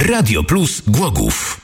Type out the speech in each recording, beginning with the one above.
Radio Plus Głogów.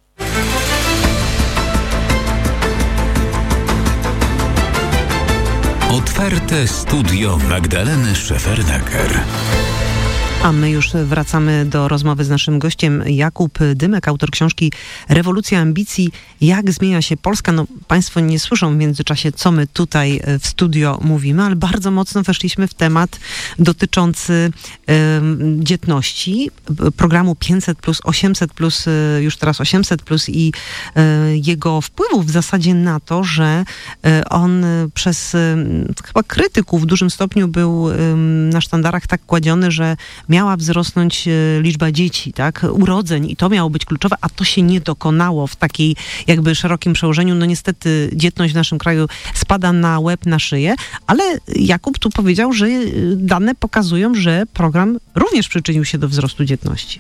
Otwarte studio Magdaleny Szefernaker. A my już wracamy do rozmowy z naszym gościem. Jakub Dymek, autor książki Rewolucja ambicji. Jak zmienia się Polska? No, państwo nie słyszą w międzyczasie, co my tutaj w studio mówimy, ale bardzo mocno weszliśmy w temat dotyczący dzietności. Programu 500+, 800+, już teraz 800+, i jego wpływów w zasadzie na to, że on przez chyba krytyków w dużym stopniu był na sztandarach tak kładziony, że miała wzrosnąć liczba dzieci, tak, urodzeń, i to miało być kluczowe, a to się nie dokonało w takiej jakby szerokim przełożeniu. No niestety dzietność w naszym kraju spada na łeb, na szyję, ale Jakub tu powiedział, że dane pokazują, że program również przyczynił się do wzrostu dzietności.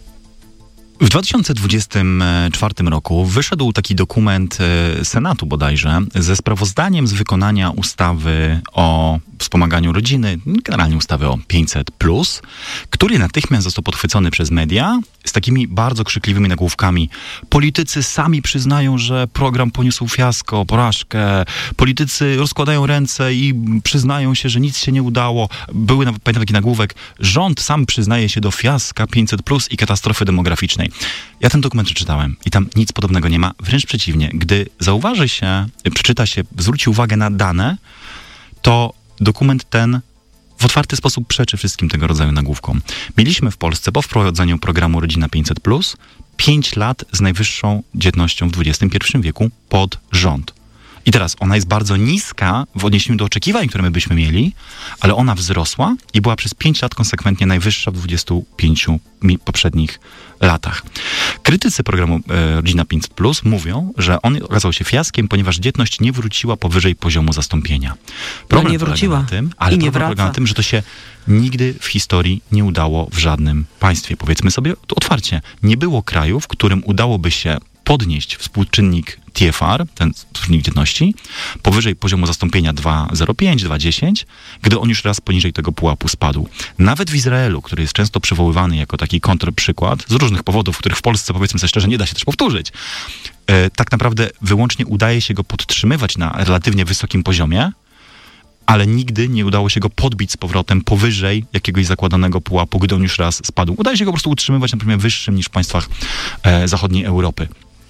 W 2024 roku wyszedł taki dokument Senatu bodajże ze sprawozdaniem z wykonania ustawy o wspomaganiu rodziny, generalnie ustawy o 500+, który natychmiast został podchwycony przez media z takimi bardzo krzykliwymi nagłówkami. Politycy sami przyznają, że program poniósł fiasko, porażkę. Politycy rozkładają ręce i przyznają się, że nic się nie udało. Pamiętam taki nagłówek: rząd sam przyznaje się do fiaska 500+ i katastrofy demograficznej. Ja ten dokument przeczytałem i tam nic podobnego nie ma. Wręcz przeciwnie. Gdy zauważy się, przeczyta się, zwróci uwagę na dane, to dokument ten w otwarty sposób przeczy wszystkim tego rodzaju nagłówkom. Mieliśmy w Polsce po wprowadzeniu programu Rodzina 500+ 5 lat z najwyższą dzietnością w XXI wieku pod rząd. I teraz ona jest bardzo niska w odniesieniu do oczekiwań, które my byśmy mieli, ale ona wzrosła i była przez 5 lat konsekwentnie najwyższa w 25 poprzednich latach. Krytycy programu Rodzina 500+ mówią, że on okazał się fiaskiem, ponieważ dzietność nie wróciła powyżej poziomu zastąpienia. Problem nie wróciła na tym, ale problem polega na tym, że to się nigdy w historii nie udało w żadnym państwie. Powiedzmy sobie to otwarcie. Nie było kraju, w którym udałoby się podnieść współczynnik TFR, ten współczynnik dzietności, powyżej poziomu zastąpienia 2,05, 2,10, gdy on już raz poniżej tego pułapu spadł. Nawet w Izraelu, który jest często przywoływany jako taki kontrprzykład, z różnych powodów, których w Polsce, powiedzmy sobie szczerze, nie da się też powtórzyć, tak naprawdę wyłącznie udaje się go podtrzymywać na relatywnie wysokim poziomie, ale nigdy nie udało się go podbić z powrotem powyżej jakiegoś zakładanego pułapu, gdy on już raz spadł. Udaje się go po prostu utrzymywać na poziomie wyższym niż w państwach zachodniej Europy.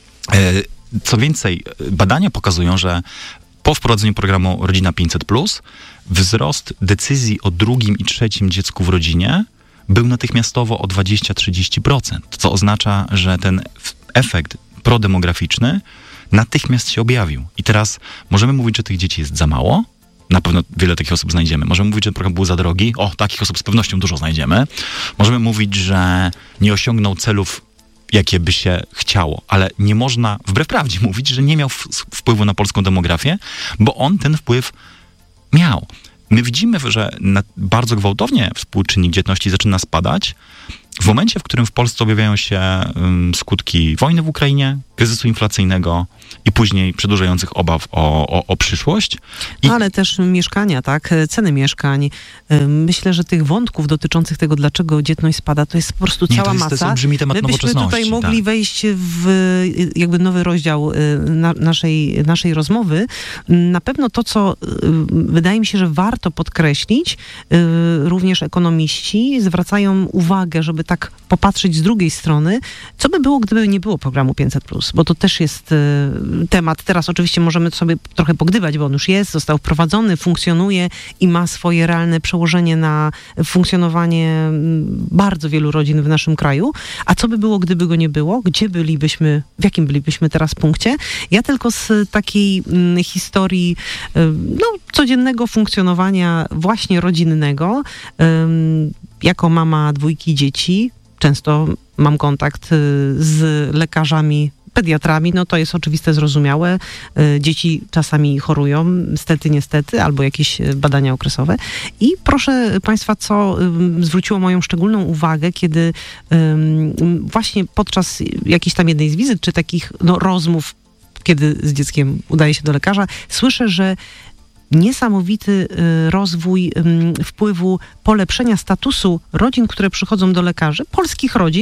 Co więcej, badania pokazują, że po wprowadzeniu programu Rodzina 500+, wzrost decyzji o drugim i trzecim dziecku w rodzinie był natychmiastowo o 20-30%, co oznacza, że ten efekt prodemograficzny natychmiast się objawił. I teraz możemy mówić, że tych dzieci jest za mało. Na pewno wiele takich osób znajdziemy. Możemy mówić, że program był za drogi. Takich osób z pewnością dużo znajdziemy. Możemy mówić, że nie osiągnął celów, jakie by się chciało, ale nie można wbrew prawdzie mówić, że nie miał wpływu na polską demografię, bo on ten wpływ miał. My widzimy, że bardzo gwałtownie współczynnik dzietności zaczyna spadać w momencie, w którym w Polsce objawiają się skutki wojny w Ukrainie, kryzysu inflacyjnego i później przedłużających obaw o przyszłość. Ale też mieszkania, tak? Ceny mieszkań. Myślę, że tych wątków dotyczących tego, dlaczego dzietność spada, to jest po prostu cała masa. To jest olbrzymi temat nowoczesności. My byśmy tutaj mogli wejść w jakby nowy rozdział naszej rozmowy. Na pewno to, co wydaje mi się, że warto podkreślić, również ekonomiści zwracają uwagę, żeby tak popatrzeć z drugiej strony, co by było, gdyby nie było programu 500+, bo to też jest temat. Teraz oczywiście możemy sobie trochę pogdybać, bo on już jest, został wprowadzony, funkcjonuje i ma swoje realne przełożenie na funkcjonowanie bardzo wielu rodzin w naszym kraju. A co by było, gdyby go nie było? Gdzie bylibyśmy, w jakim bylibyśmy teraz punkcie? Ja tylko z takiej historii codziennego funkcjonowania właśnie rodzinnego, jako mama 2 dzieci, często mam kontakt z lekarzami, pediatrami, to jest oczywiste, zrozumiałe. Dzieci czasami chorują, niestety, albo jakieś badania okresowe. I proszę Państwa, co zwróciło moją szczególną uwagę, kiedy właśnie podczas jakiejś tam jednej z wizyt, czy takich rozmów, kiedy z dzieckiem udaje się do lekarza, słyszę, że niesamowity rozwój wpływu polepszenia statusu rodzin, które przychodzą do lekarzy, polskich rodzin,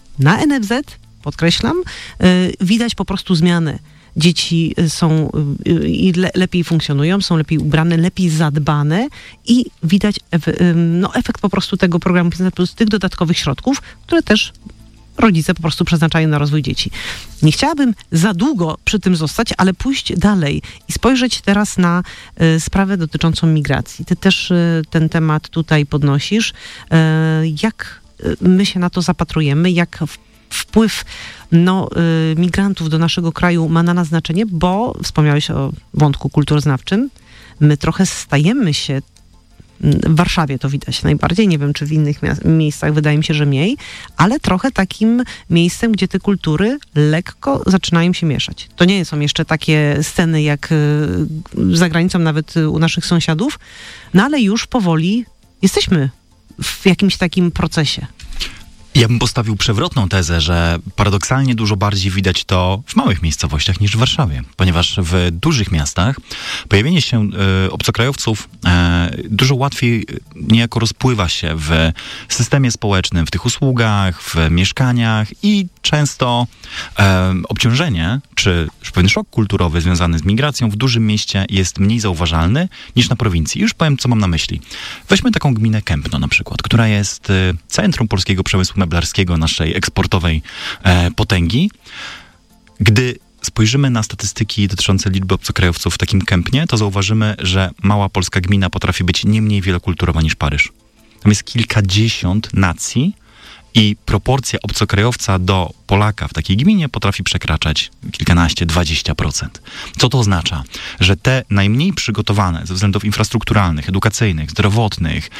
Na NFZ, podkreślam, widać po prostu zmianę. Dzieci są lepiej funkcjonują, są lepiej ubrane, lepiej zadbane i widać efekt po prostu tego programu 500+, tych dodatkowych środków, które też rodzice po prostu przeznaczają na rozwój dzieci. Nie chciałabym za długo przy tym zostać, ale pójść dalej i spojrzeć teraz na sprawę dotyczącą migracji. Ty też ten temat tutaj podnosisz. Jak my się na to zapatrujemy? Jak wpływ migrantów do naszego kraju ma na nas znaczenie? Bo wspomniałeś o wątku kulturoznawczym. My trochę stajemy się, w Warszawie to widać najbardziej, nie wiem, czy w innych miejscach, wydaje mi się, że mniej, ale trochę takim miejscem, gdzie te kultury lekko zaczynają się mieszać. To nie są jeszcze takie sceny jak za granicą, nawet u naszych sąsiadów, no ale już powoli jesteśmy w jakimś takim procesie. Ja bym postawił przewrotną tezę, że paradoksalnie dużo bardziej widać to w małych miejscowościach niż w Warszawie, ponieważ w dużych miastach pojawienie się obcokrajowców dużo łatwiej niejako rozpływa się w systemie społecznym, w tych usługach, w mieszkaniach i często obciążenie, czy pewien szok kulturowy związany z migracją w dużym mieście jest mniej zauważalny niż na prowincji. Już powiem, co mam na myśli. Weźmy taką gminę Kępno na przykład, która jest centrum polskiego przemysłu meblarskiego, naszej eksportowej potęgi. Gdy spojrzymy na statystyki dotyczące liczby obcokrajowców w takim Kępnie, to zauważymy, że mała polska gmina potrafi być nie mniej wielokulturowa niż Paryż. Tam jest kilkadziesiąt nacji i proporcja obcokrajowca do Polaka w takiej gminie potrafi przekraczać kilkanaście, 20%. Co to oznacza? Że te najmniej przygotowane ze względów infrastrukturalnych, edukacyjnych, zdrowotnych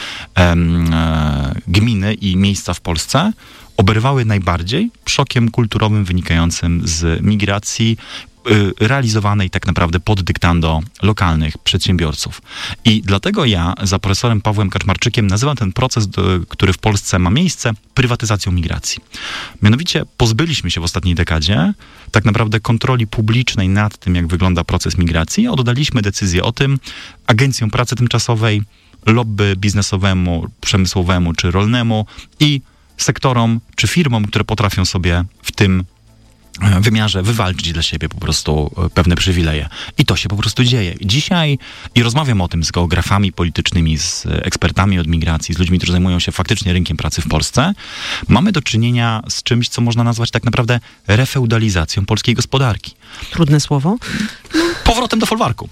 gminy i miejsca w Polsce oberwały najbardziej szokiem kulturowym wynikającym z migracji realizowanej tak naprawdę pod dyktando lokalnych przedsiębiorców. I dlatego ja za profesorem Pawłem Kaczmarczykiem nazywam ten proces, który w Polsce ma miejsce, prywatyzacją migracji. Mianowicie pozbyliśmy się w ostatniej dekadzie tak naprawdę kontroli publicznej nad tym, jak wygląda proces migracji. Oddaliśmy decyzję o tym agencjom pracy tymczasowej, lobby biznesowemu, przemysłowemu czy rolnemu i sektorom czy firmom, które potrafią sobie w tym wymiarze wywalczyć dla siebie po prostu pewne przywileje. I to się po prostu dzieje. Dzisiaj, i rozmawiam o tym z geografami politycznymi, z ekspertami od migracji, z ludźmi, którzy zajmują się faktycznie rynkiem pracy w Polsce, mamy do czynienia z czymś, co można nazwać tak naprawdę refeudalizacją polskiej gospodarki. Trudne słowo. Powrotem do folwarku.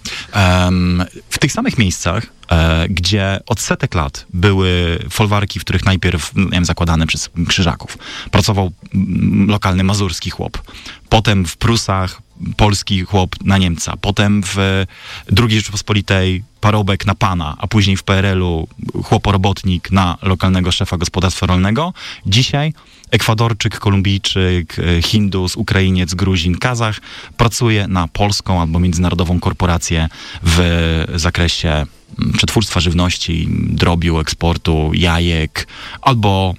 W tych samych miejscach, gdzie od setek lat były folwarki, w których najpierw, zakładane przez Krzyżaków, pracował lokalny mazurski chłop, potem w Prusach polski chłop na Niemca, potem w II Rzeczypospolitej parobek na pana, a później w PRL-u chłoporobotnik na lokalnego szefa gospodarstwa rolnego. Dzisiaj Ekwadorczyk, Kolumbijczyk, Hindus, Ukrainiec, Gruzin, Kazach pracuje na polską albo międzynarodową korporację w zakresie przetwórstwa żywności, drobiu, eksportu, jajek albo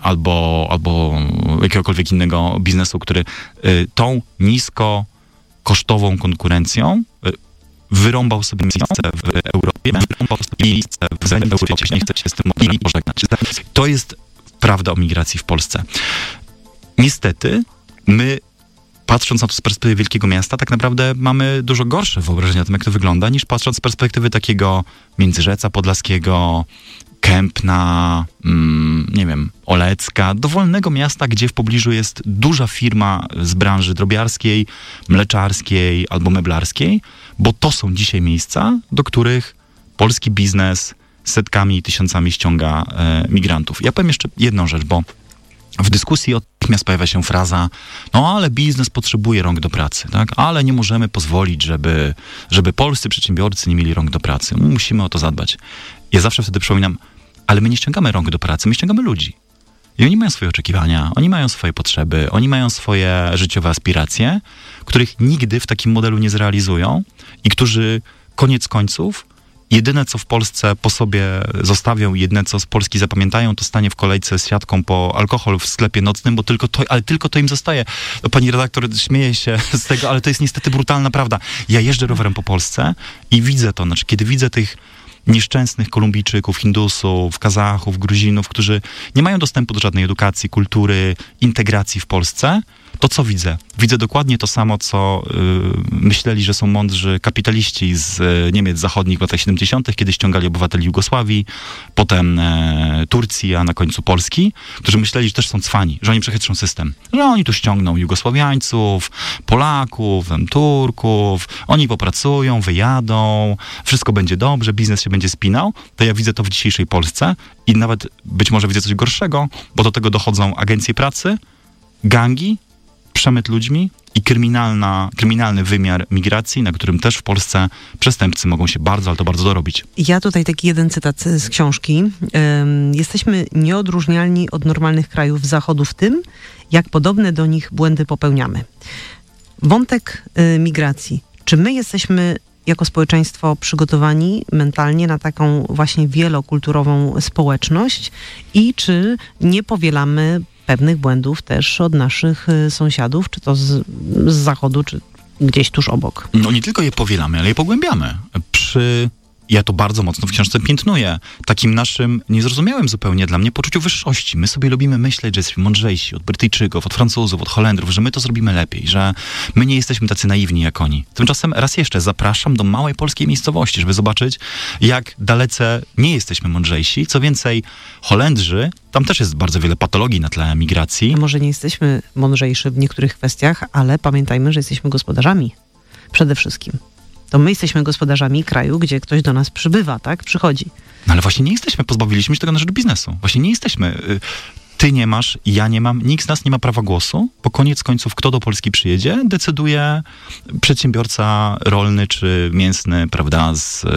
jakiegokolwiek innego biznesu, który tą niskokosztową konkurencją wyrąbał sobie miejsce w Europie i w Europie nie chce się z tym pożegnać. To jest prawda o migracji w Polsce. Niestety, my, patrząc na to z perspektywy wielkiego miasta, tak naprawdę mamy dużo gorsze wyobrażenie o tym, jak to wygląda, niż patrząc z perspektywy takiego Międzyrzeca Podlaskiego, Kępna, Olecka, dowolnego miasta, gdzie w pobliżu jest duża firma z branży drobiarskiej, mleczarskiej albo meblarskiej, bo to są dzisiaj miejsca, do których polski biznes setkami i tysiącami ściąga migrantów. Ja powiem jeszcze jedną rzecz, bo w dyskusji od natychmiast pojawia się fraza, ale biznes potrzebuje rąk do pracy, tak? Ale nie możemy pozwolić, żeby polscy przedsiębiorcy nie mieli rąk do pracy. Musimy o to zadbać. Ja zawsze wtedy przypominam, ale my nie ściągamy rąk do pracy, my ściągamy ludzi. I oni mają swoje oczekiwania, oni mają swoje potrzeby, oni mają swoje życiowe aspiracje, których nigdy w takim modelu nie zrealizują i którzy koniec końców jedyne, co w Polsce po sobie zostawią, jedyne, co z Polski zapamiętają, to stanie w kolejce z siatką po alkohol w sklepie nocnym, bo tylko to im zostaje. Pani redaktor śmieje się z tego, ale to jest niestety brutalna prawda. Ja jeżdżę rowerem po Polsce i widzę to, kiedy widzę tych nieszczęsnych Kolumbijczyków, Hindusów, Kazachów, Gruzinów, którzy nie mają dostępu do żadnej edukacji, kultury, integracji w Polsce, to co widzę? Widzę dokładnie to samo, co myśleli, że są mądrzy kapitaliści z Niemiec zachodnich w latach 70., kiedy ściągali obywateli Jugosławii, potem Turcji, a na końcu Polski, którzy myśleli, że też są cwani, że oni przechytrzą system, że oni tu ściągną Jugosławiańców, Polaków, Turków, oni popracują, wyjadą, wszystko będzie dobrze, biznes się będzie spinał. To ja widzę to w dzisiejszej Polsce i nawet być może widzę coś gorszego, bo do tego dochodzą agencje pracy, gangi, przemyt ludźmi i kryminalny wymiar migracji, na którym też w Polsce przestępcy mogą się bardzo, ale to bardzo dorobić. Ja tutaj taki jeden cytat z książki. Jesteśmy nieodróżnialni od normalnych krajów Zachodu w tym, jak podobne do nich błędy popełniamy. Wątek migracji. Czy my jesteśmy jako społeczeństwo przygotowani mentalnie na taką właśnie wielokulturową społeczność i czy nie powielamy pewnych błędów też od naszych sąsiadów, czy to z zachodu, czy gdzieś tuż obok? No nie tylko je powielamy, ale je pogłębiamy. Ja to bardzo mocno w książce piętnuję. Takim naszym niezrozumiałym zupełnie dla mnie poczuciu wyższości. My sobie lubimy myśleć, że jesteśmy mądrzejsi od Brytyjczyków, od Francuzów, od Holendrów, że my to zrobimy lepiej, że my nie jesteśmy tacy naiwni jak oni. Tymczasem raz jeszcze zapraszam do małej polskiej miejscowości, żeby zobaczyć, jak dalece nie jesteśmy mądrzejsi. Co więcej, Holendrzy, tam też jest bardzo wiele patologii na tle migracji. A może nie jesteśmy mądrzejsi w niektórych kwestiach, ale pamiętajmy, że jesteśmy gospodarzami. Przede wszystkim. To my jesteśmy gospodarzami kraju, gdzie ktoś do nas przybywa, tak? Przychodzi. No ale właśnie nie jesteśmy, pozbawiliśmy się tego na rzecz biznesu. Właśnie nie jesteśmy. Ty nie masz, ja nie mam, nikt z nas nie ma prawa głosu, bo koniec końców kto do Polski przyjedzie, decyduje przedsiębiorca rolny czy mięsny, prawda,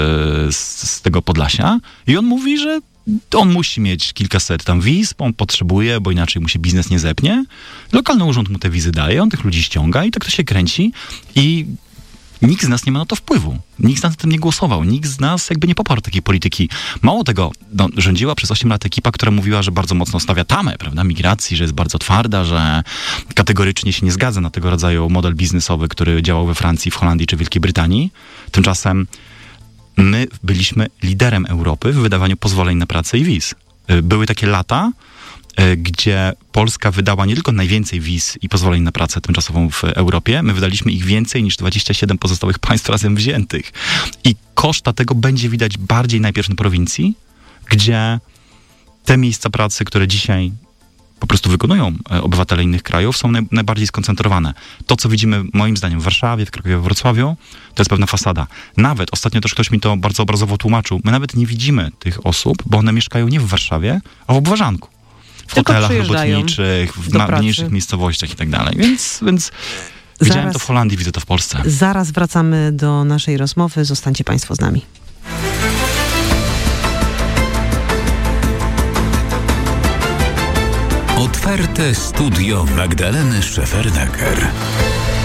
z tego Podlasia i on mówi, że on musi mieć kilkaset tam wiz, bo on potrzebuje, bo inaczej mu się biznes nie zepnie. Lokalny urząd mu te wizy daje, on tych ludzi ściąga i tak to się kręci i nikt z nas nie ma na to wpływu. Nikt z nas na tym nie głosował. Nikt z nas jakby nie poparł takiej polityki. Mało tego, rządziła przez 8 lat ekipa, która mówiła, że bardzo mocno stawia tamę, prawda, migracji, że jest bardzo twarda, że kategorycznie się nie zgadza na tego rodzaju model biznesowy, który działał we Francji, w Holandii czy Wielkiej Brytanii. Tymczasem my byliśmy liderem Europy w wydawaniu pozwoleń na pracę i wiz. Były takie lata, gdzie Polska wydała nie tylko najwięcej wiz i pozwoleń na pracę tymczasową w Europie, my wydaliśmy ich więcej niż 27 pozostałych państw razem wziętych. I koszta tego będzie widać bardziej najpierw na prowincji, gdzie te miejsca pracy, które dzisiaj po prostu wykonują obywatele innych krajów, są najbardziej skoncentrowane. To, co widzimy moim zdaniem w Warszawie, w Krakowie, w Wrocławiu, to jest pewna fasada. Nawet, ostatnio też ktoś mi to bardzo obrazowo tłumaczył, my nawet nie widzimy tych osób, bo one mieszkają nie w Warszawie, a w Obwarzanku. W hotelach robotniczych, w mniejszych miejscowościach i tak dalej. Więc widziałem to w Holandii, widzę to w Polsce. Zaraz wracamy do naszej rozmowy. Zostańcie Państwo z nami. Otwarte studio Magdaleny Szefernaker.